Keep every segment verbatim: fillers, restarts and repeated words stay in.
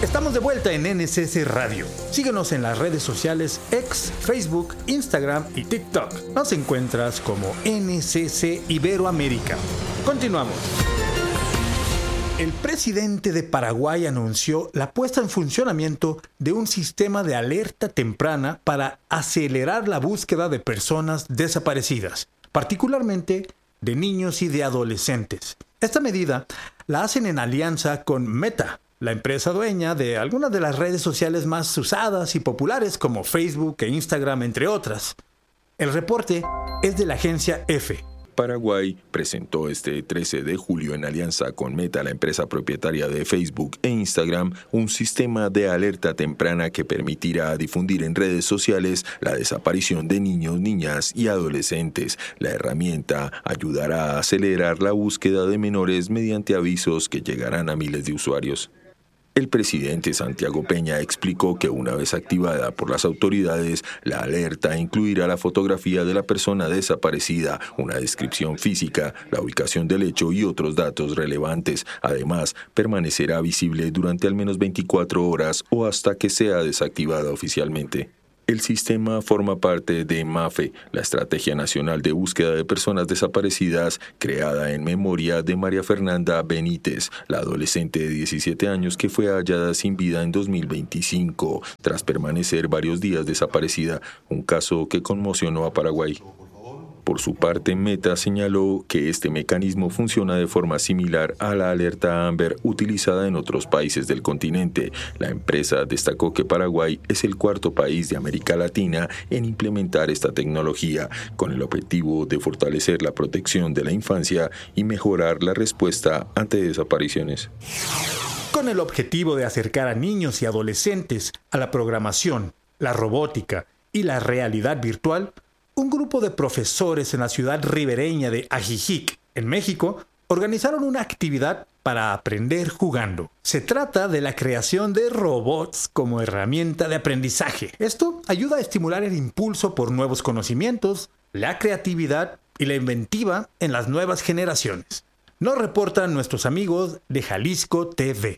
Estamos de vuelta en N S C Radio. Síguenos en las redes sociales X, Facebook, Instagram y TikTok. Nos encuentras como N S C Iberoamérica. Continuamos. El presidente de Paraguay anunció la puesta en funcionamiento de un sistema de alerta temprana para acelerar la búsqueda de personas desaparecidas, particularmente de niños y de adolescentes. Esta medida la hacen en alianza con Meta, la empresa dueña de algunas de las redes sociales más usadas y populares como Facebook e Instagram, entre otras. El reporte es de la agencia EFE. Paraguay presentó este trece de julio en alianza con Meta, la empresa propietaria de Facebook e Instagram, un sistema de alerta temprana que permitirá difundir en redes sociales la desaparición de niños, niñas y adolescentes. La herramienta ayudará a acelerar la búsqueda de menores mediante avisos que llegarán a miles de usuarios. El presidente Santiago Peña explicó que una vez activada por las autoridades, la alerta incluirá la fotografía de la persona desaparecida, una descripción física, la ubicación del hecho y otros datos relevantes. Además, permanecerá visible durante al menos veinticuatro horas o hasta que sea desactivada oficialmente. El sistema forma parte de MAFE, la Estrategia Nacional de Búsqueda de Personas Desaparecidas, creada en memoria de María Fernanda Benítez, la adolescente de diecisiete años que fue hallada sin vida en dos mil veinticinco, tras permanecer varios días desaparecida, un caso que conmocionó a Paraguay. Por su parte, Meta señaló que este mecanismo funciona de forma similar a la alerta Amber utilizada en otros países del continente. La empresa destacó que Paraguay es el cuarto país de América Latina en implementar esta tecnología, con el objetivo de fortalecer la protección de la infancia y mejorar la respuesta ante desapariciones. Con el objetivo de acercar a niños y adolescentes a la programación, la robótica y la realidad virtual, un grupo de profesores en la ciudad ribereña de Ajijic, en México, organizaron una actividad para aprender jugando. Se trata de la creación de robots como herramienta de aprendizaje. Esto ayuda a estimular el impulso por nuevos conocimientos, la creatividad y la inventiva en las nuevas generaciones. Nos reportan nuestros amigos de Jalisco T V.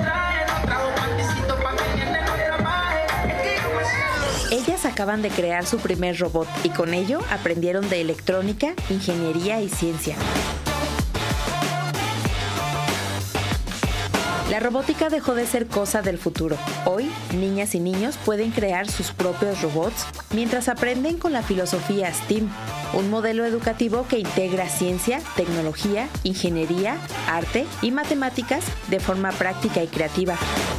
Ellas acaban de crear su primer robot y con ello aprendieron de electrónica, ingeniería y ciencia. La robótica dejó de ser cosa del futuro. Hoy, niñas y niños pueden crear sus propios robots mientras aprenden con la filosofía STEAM, un modelo educativo que integra ciencia, tecnología, ingeniería, arte y matemáticas de forma práctica y creativa.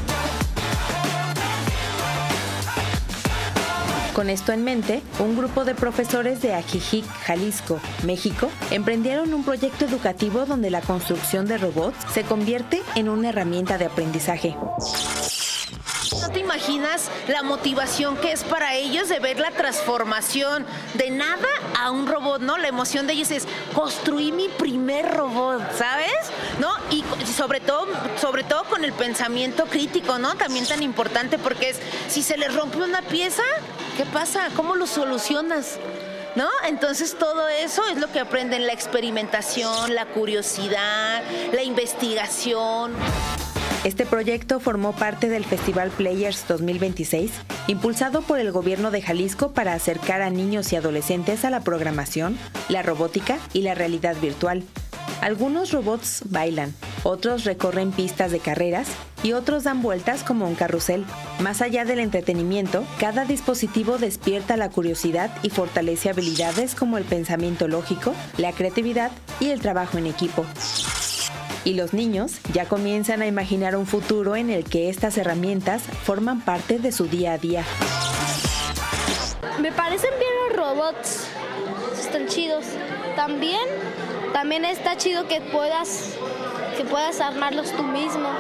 Con esto en mente, un grupo de profesores de Ajijic, Jalisco, México, emprendieron un proyecto educativo donde la construcción de robots se convierte en una herramienta de aprendizaje. ¿No te imaginas la motivación que es para ellos de ver la transformación de nada a un robot, ¿no? La emoción de ellos es construí mi primer robot, ¿sabes? ¿No? Y sobre todo, sobre todo con el pensamiento crítico, ¿no? También tan importante porque es, si se les rompe una pieza, ¿qué pasa? ¿Cómo lo solucionas? ¿No? Entonces todo eso es lo que aprenden, la experimentación, la curiosidad, la investigación. Este proyecto formó parte del Festival Players dos mil veintiséis, impulsado por el gobierno de Jalisco para acercar a niños y adolescentes a la programación, la robótica y la realidad virtual. Algunos robots bailan, otros recorren pistas de carreras y otros dan vueltas como un carrusel. Más allá del entretenimiento, cada dispositivo despierta la curiosidad y fortalece habilidades como el pensamiento lógico, la creatividad y el trabajo en equipo. Y los niños ya comienzan a imaginar un futuro en el que estas herramientas forman parte de su día a día. Me parecen bien los robots, están chidos. También, también está chido que puedas, que puedas armarlos tú mismo.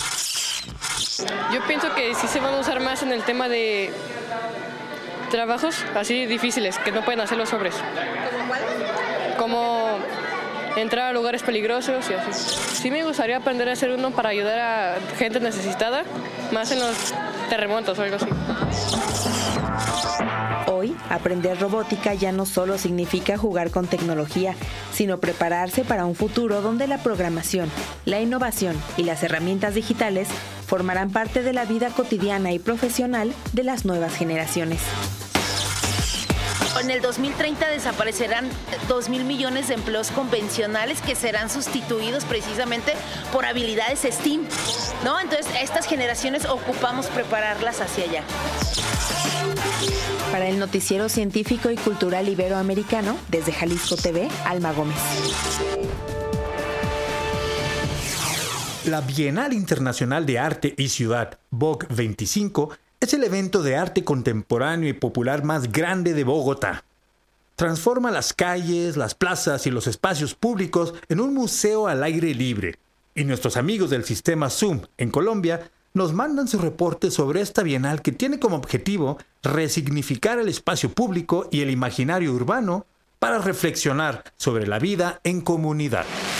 Yo pienso que sí se van a usar más en el tema de trabajos así difíciles, que no pueden hacer los hombres. ¿Cómo cuál? Como entrar a lugares peligrosos y así. Sí me gustaría aprender a hacer uno para ayudar a gente necesitada, más en los terremotos o algo así. Hoy, aprender robótica ya no solo significa jugar con tecnología, sino prepararse para un futuro donde la programación, la innovación y las herramientas digitales formarán parte de la vida cotidiana y profesional de las nuevas generaciones. En el dos mil treinta desaparecerán dos mil millones de empleos convencionales que serán sustituidos precisamente por habilidades STEAM, ¿no? Entonces, estas generaciones ocupamos prepararlas hacia allá. Para el Noticiero Científico y Cultural Iberoamericano, desde Jalisco T V, Alma Gómez. La Bienal Internacional de Arte y Ciudad, B O C veinticinco, es el evento de arte contemporáneo y popular más grande de Bogotá. Transforma las calles, las plazas y los espacios públicos en un museo al aire libre. Y nuestros amigos del sistema Zoom en Colombia nos mandan su reporte sobre esta bienal que tiene como objetivo resignificar el espacio público y el imaginario urbano para reflexionar sobre la vida en comunidad.